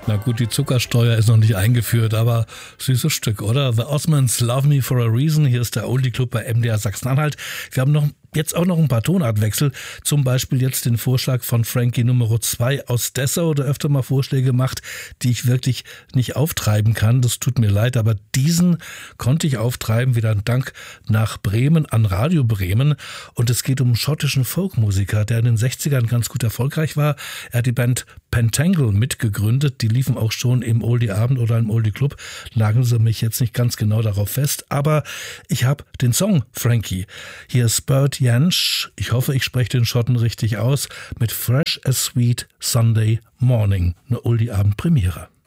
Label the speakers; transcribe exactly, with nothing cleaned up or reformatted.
Speaker 1: Na gut, die Zuckersteuer ist noch nicht eingeführt, aber süßes Stück, oder? The Osmonds Love Me for a Reason. Hier ist der Oldie Club bei M D R Sachsen-Anhalt. Wir haben noch jetzt auch noch ein paar Tonartwechsel. Zum Beispiel jetzt den Vorschlag von Frankie Nummer zwei aus Dessau, der öfter mal Vorschläge gemacht, die ich wirklich nicht auftreiben kann. Das tut mir leid, aber diesen konnte ich auftreiben, wieder ein Dank nach Bremen an Radio Bremen. Und es geht um einen schottischen Folkmusiker, der in den sechzigern ganz gut erfolgreich war. Er hat die Band Pentangle mitgegründet. Die liefen auch schon im Oldie Abend oder im Oldie Club. Nageln Sie mich jetzt nicht ganz genau darauf fest. Aber ich habe den Song Frankie. Hier ist Bert Jansch. Ich hoffe, ich spreche den Schotten richtig aus. Mit Fresh as Sweet Sunday Morning. Eine Oldie Abend Premiere.